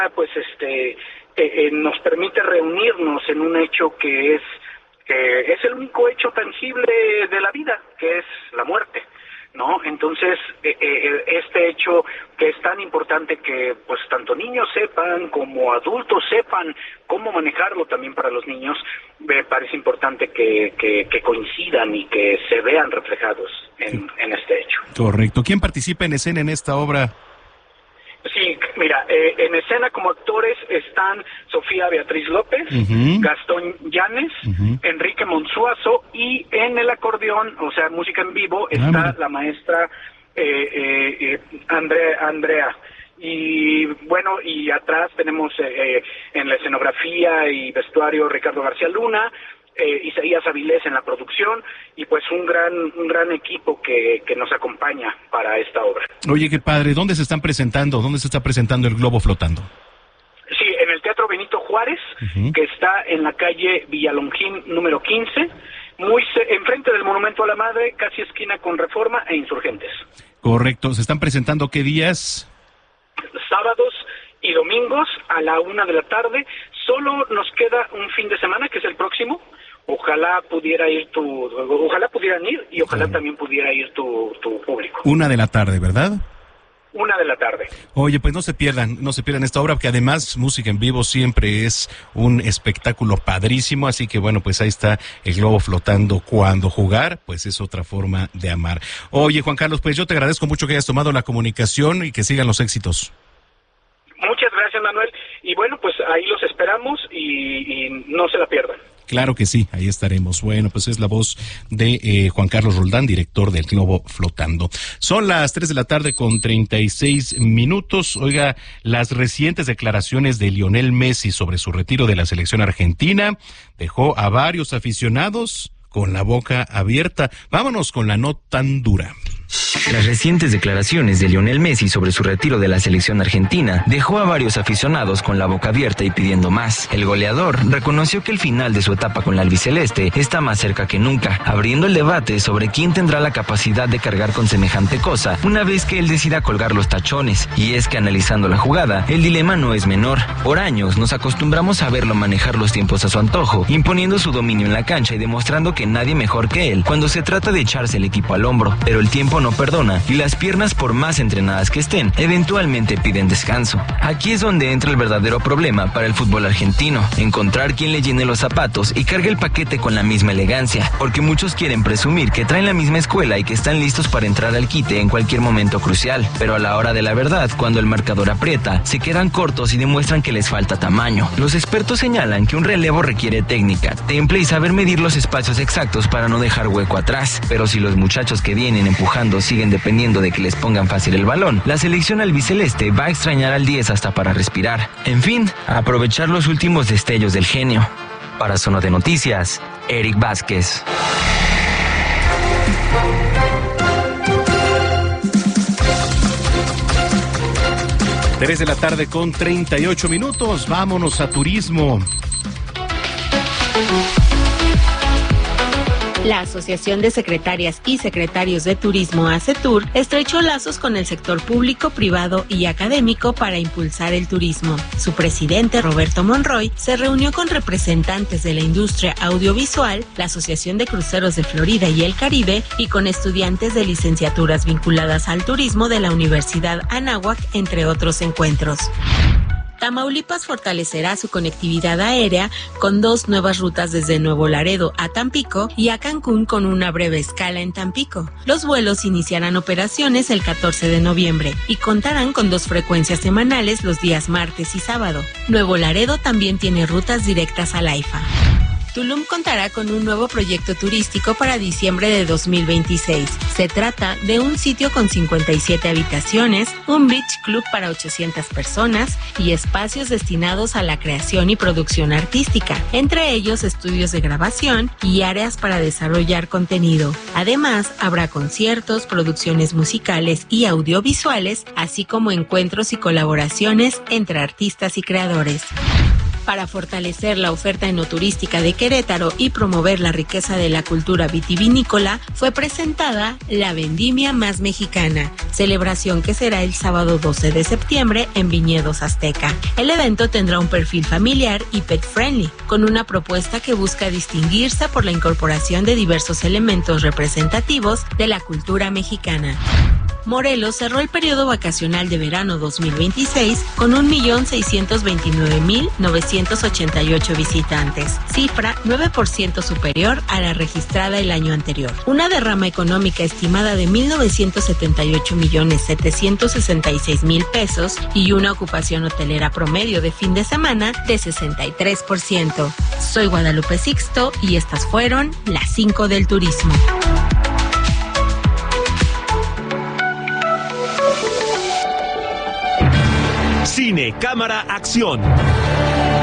pues nos permite reunirnos en un hecho que es el único hecho tangible de la vida, que es la muerte, ¿no? Entonces, este hecho que es tan importante que pues tanto niños sepan como adultos sepan cómo manejarlo también para los niños, me parece importante que coincidan y que se vean reflejados en este hecho. Correcto. ¿Quién participa en escena en esta obra? Sí, mira, en escena como actores están Sofía Beatriz López, Gastón Llanes, Enrique Monsuazo, y en el acordeón, o sea, música en vivo, está la maestra Andrea. Y bueno, y atrás tenemos en la escenografía y vestuario Ricardo García Luna, Isaías Avilés en la producción, y pues un gran equipo que nos acompaña para esta obra. Oye, qué padre. ¿Dónde se están presentando? ¿Dónde se está presentando El Globo Flotando? Sí, en el Teatro Benito Juárez, que está en la calle Villalongín número 15, muy enfrente del Monumento a la Madre, casi esquina con Reforma e Insurgentes. Correcto. ¿Se están presentando qué días? Sábados y domingos a la 1:00 p.m. Solo nos queda un fin de semana, que es el próximo. Ojalá pudieran ir y ojalá también pudiera ir tu público. 1:00 p.m, ¿verdad? 1:00 p.m. Oye, pues no se pierdan esta obra, que además música en vivo siempre es un espectáculo padrísimo, así que bueno, pues ahí está El Globo Flotando. Cuando jugar, pues es otra forma de amar. Oye, Juan Carlos, pues yo te agradezco mucho que hayas tomado la comunicación y que sigan los éxitos. Muchas gracias, Manuel, y bueno, pues ahí los esperamos y no se la pierdan. Claro que sí, ahí estaremos. Bueno, pues es la voz de Juan Carlos Roldán, director del Globo Flotando. Son las 3:36 p.m. Oiga, las recientes declaraciones de Lionel Messi sobre su retiro de la selección argentina dejó a varios aficionados con la boca abierta. Vámonos con la no tan dura. Las recientes declaraciones de Lionel Messi sobre su retiro de la selección argentina dejó a varios aficionados con la boca abierta y pidiendo más. El goleador reconoció que el final de su etapa con la albiceleste está más cerca que nunca, abriendo el debate sobre quién tendrá la capacidad de cargar con semejante cosa una vez que él decida colgar los tachones. Y es que analizando la jugada, el dilema no es menor. Por años nos acostumbramos a verlo manejar los tiempos a su antojo, imponiendo su dominio en la cancha y demostrando que nadie mejor que él cuando se trata de echarse el equipo al hombro. Pero el tiempo no perdona y las piernas, por más entrenadas que estén, eventualmente piden descanso. Aquí es donde entra el verdadero problema para el fútbol argentino: encontrar quien le llene los zapatos y cargue el paquete con la misma elegancia, porque muchos quieren presumir que traen la misma escuela y que están listos para entrar al quite en cualquier momento crucial, pero a la hora de la verdad, cuando el marcador aprieta, se quedan cortos y demuestran que les falta tamaño. Los expertos señalan que un relevo requiere técnica, temple y saber medir los espacios exactos para no dejar hueco atrás, pero si los muchachos que vienen empujando siguen dependiendo de que les pongan fácil el balón, la selección albiceleste va a extrañar al 10 hasta para respirar. En fin, a aprovechar los últimos destellos del genio. Para Zona de Noticias, Eric Vázquez. Tres de la tarde con 38 minutos. Vámonos a turismo. La Asociación de Secretarias y Secretarios de Turismo, ASETUR, estrechó lazos con el sector público, privado y académico para impulsar el turismo. Su presidente, Roberto Monroy, se reunió con representantes de la industria audiovisual, la Asociación de Cruceros de Florida y el Caribe, y con estudiantes de licenciaturas vinculadas al turismo de la Universidad Anáhuac, entre otros encuentros. Tamaulipas fortalecerá su conectividad aérea con 2 nuevas rutas desde Nuevo Laredo a Tampico y a Cancún con una breve escala en Tampico. Los vuelos iniciarán operaciones el 14 de noviembre y contarán con 2 frecuencias semanales los días martes y sábado. Nuevo Laredo también tiene rutas directas al AIFA. Tulum contará con un nuevo proyecto turístico para diciembre de 2026. Se trata de un sitio con 57 habitaciones, un beach club para 800 personas y espacios destinados a la creación y producción artística, entre ellos estudios de grabación y áreas para desarrollar contenido. Además, habrá conciertos, producciones musicales y audiovisuales, así como encuentros y colaboraciones entre artistas y creadores. Para fortalecer la oferta enoturística de Querétaro y promover la riqueza de la cultura vitivinícola, fue presentada la Vendimia Más Mexicana, celebración que será el sábado 12 de septiembre en Viñedos Azteca. El evento tendrá un perfil familiar y pet friendly, con una propuesta que busca distinguirse por la incorporación de diversos elementos representativos de la cultura mexicana. Morelos cerró el periodo vacacional de verano 2026 con 1.629.988 visitantes, cifra 9% superior a la registrada el año anterior. Una derrama económica estimada de 1.978.766.000 pesos y una ocupación hotelera promedio de fin de semana de 63%. Soy Guadalupe Sixto y estas fueron las 5 del turismo. Cine, cámara, acción.